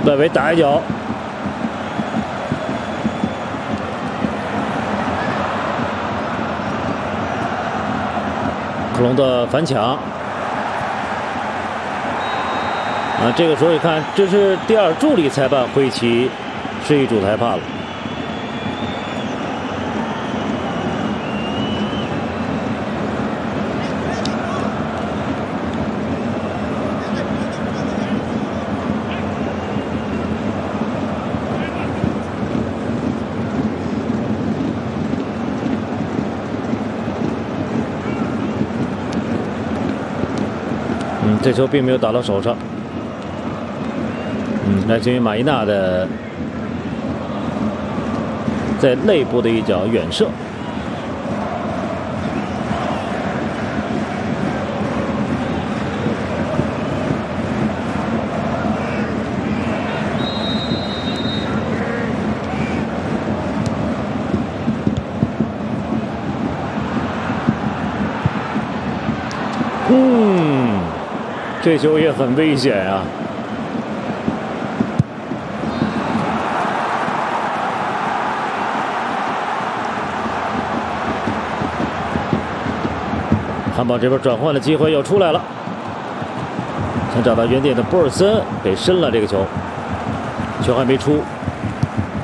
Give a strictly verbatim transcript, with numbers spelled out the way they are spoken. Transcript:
外围打一脚，克隆的反抢。啊，这个时候一看，这是第二助理裁判会起示意主裁判了。 嗯，这球并没有打到手上。嗯，来自于马伊纳的在内部的一脚远射。嗯。 这球也很危险啊！汉堡这边转换的机会又出来了，想找到原点的波尔森给伸了这个球，球还没出。